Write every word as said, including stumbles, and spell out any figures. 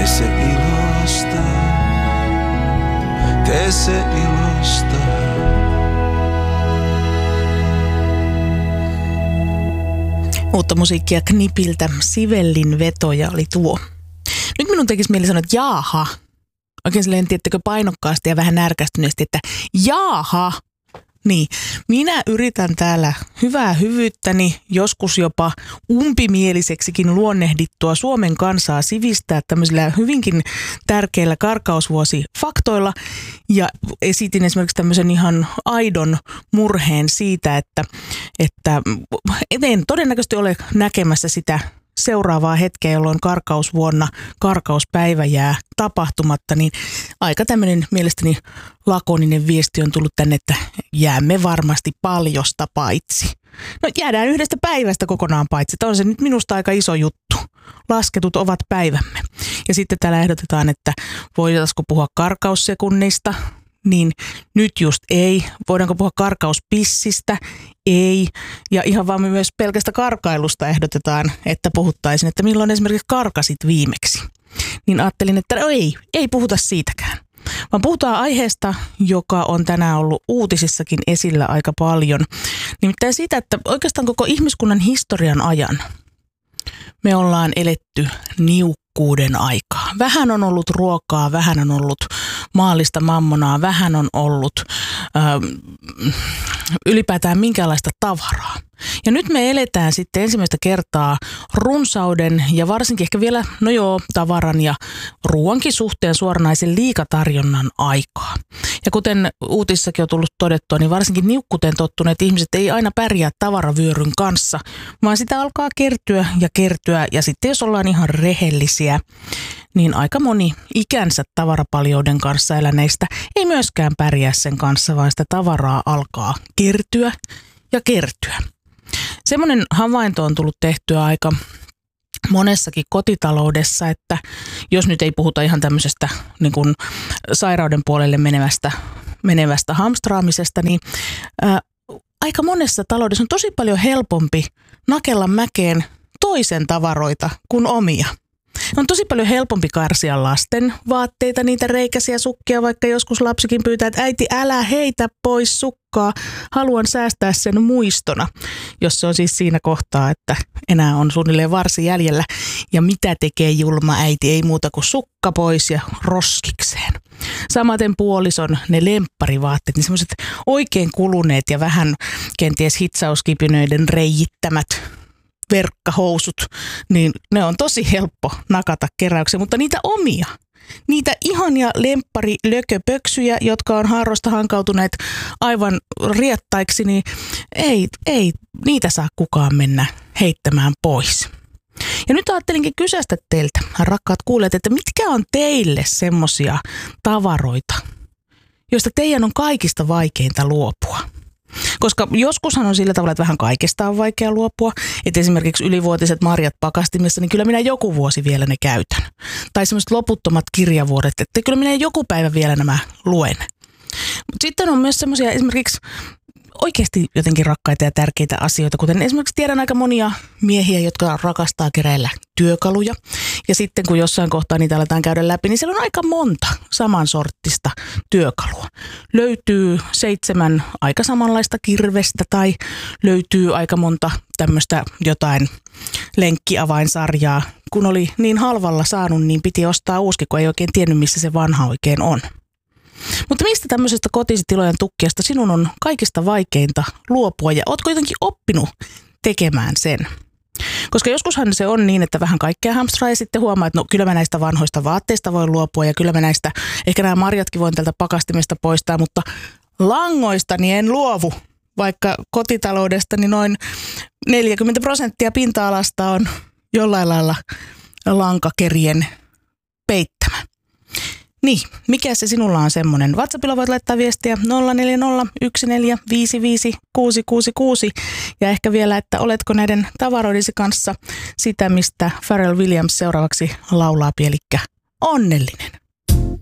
se ilosta, tee se ilosta. Uutta musiikkia Knipiltä, Sivellin vetoja oli tuo. Nyt minun tekisi mieli sanoa, että jaaha. Oikein silleen, tiettäkö, painokkaasti ja vähän närkästyneesti, että jaaha. Niin, minä yritän täällä hyvää hyvyyttäni, joskus jopa umpimieliseksikin luonnehdittua Suomen kansaa sivistää tämmöisillä hyvinkin tärkeillä karkausvuosifaktoilla. Ja esitin esimerkiksi tämmöisen ihan aidon murheen siitä, että, että en todennäköisesti ole näkemässä sitä seuraavaa hetkeä, jolloin karkausvuonna karkauspäivä jää tapahtumatta, niin aika tämmöinen mielestäni lakoninen viesti on tullut tänne, että jäämme varmasti paljosta paitsi. No jäädään yhdestä päivästä kokonaan paitsi. Tämä on se nyt minusta aika iso juttu. Lasketut ovat päivämme. Ja sitten täällä ehdotetaan, että voitaisiinko puhua karkaussekunnista, niin nyt just ei. Voidaanko puhua karkauspissistä? Ei. Ja ihan vaan myös pelkästä karkailusta ehdotetaan, että puhuttaisiin, että milloin esimerkiksi karkasit viimeksi. Niin ajattelin, että no ei, ei puhuta siitäkään. Vaan puhutaan aiheesta, joka on tänään ollut uutisissakin esillä aika paljon. Nimittäin siitä, että oikeastaan koko ihmiskunnan historian ajan me ollaan eletty niukkuuden aikaa. Vähän on ollut ruokaa, vähän on ollut maallista mammonaa, vähän on ollut äh, ylipäätään minkäänlaista tavaraa. Ja nyt me eletään sitten ensimmäistä kertaa runsauden ja varsinkin ehkä vielä, no joo, tavaran ja ruoankin suhteen suoranaisen liikatarjonnan aikaa. Ja kuten uutissakin on tullut todettua, niin varsinkin niukkuuteen tottuneet ihmiset ei aina pärjää tavaravyöryn kanssa, vaan sitä alkaa kertyä ja kertyä. Ja sitten jos ollaan ihan rehellisiä, niin aika moni ikänsä tavarapaljouden kanssa eläneistä ei myöskään pärjää sen kanssa, vaan sitä tavaraa alkaa kertyä ja kertyä. Semmoinen havainto on tullut tehtyä aika monessakin kotitaloudessa, että jos nyt ei puhuta ihan tämmöisestä niin kuin sairauden puolelle menevästä, menevästä hamstraamisesta, niin ää, aika monessa taloudessa on tosi paljon helpompi nakella mäkeen toisen tavaroita kuin omia. On tosi paljon helpompi karsia lasten vaatteita, niitä reikäisiä sukkia, vaikka joskus lapsikin pyytää, että äiti älä heitä pois sukkaa, haluan säästää sen muistona, jos se on siis siinä kohtaa, että enää on suunnilleen varsi jäljellä. Ja mitä tekee julma äiti, ei muuta kuin sukka pois ja roskikseen. Samaten puolison ne lempparivaatteet, niin semmoiset oikein kuluneet ja vähän kenties hitsauskipinöiden reijittämät verkkahousut, niin ne on tosi helppo nakata keräykseen, mutta niitä omia, niitä ihania lempparilököpöksyjä, jotka on haarosta hankautuneet aivan riettaiksi, niin ei, ei niitä saa kukaan mennä heittämään pois. Ja nyt ajattelinkin kysästä teiltä, rakkaat kuulijat, että mitkä on teille semmoisia tavaroita, joista teidän on kaikista vaikeinta luopua? Koska joskushan on sillä tavalla, että vähän kaikesta on vaikea luopua. Että esimerkiksi ylivuotiset marjat pakastimessa, niin kyllä minä joku vuosi vielä ne käytän. Tai semmoiset loputtomat kirjavuodet, että kyllä minä joku päivä vielä nämä luen. Mutta sitten on myös semmoisia esimerkiksi oikeasti jotenkin rakkaita ja tärkeitä asioita, kuten esimerkiksi tiedän aika monia miehiä, jotka rakastaa keräillä työkaluja. Ja sitten kun jossain kohtaa niitä aletaan käydä läpi, niin siellä on aika monta samansorttista työkalua. Löytyy seitsemän aika samanlaista kirvestä tai löytyy aika monta tämmöistä jotain lenkkiavainsarjaa. Kun oli niin halvalla saanut, niin piti ostaa uusi, kun ei oikein tiennyt, missä se vanha oikein on. Mutta mistä tämmöisestä kotitilojen tukkiasta sinun on kaikista vaikeinta luopua ja ootko jotenkin oppinut tekemään sen? Koska joskushan se on niin, että vähän kaikkea hamstraa ja sitten huomaa, että no kyllä mä näistä vanhoista vaatteista voin luopua ja kyllä mä näistä, ehkä nämä marjatkin voin tältä pakastimesta poistaa, mutta langoista niin en luovu. Vaikka kotitaloudesta niin noin neljäkymmentä prosenttia pinta-alasta on jollain lailla lankakerien peittämä. Niin, mikä se sinulla on semmoinen? WhatsAppilla voit laittaa viestiä nolla neljä nolla yksi neljä viisi viisi kuusi kuusi kuusi ja ehkä vielä, että oletko näiden tavaroidesi kanssa sitä, mistä Pharrell Williams seuraavaksi laulaa, elikkä onnellinen.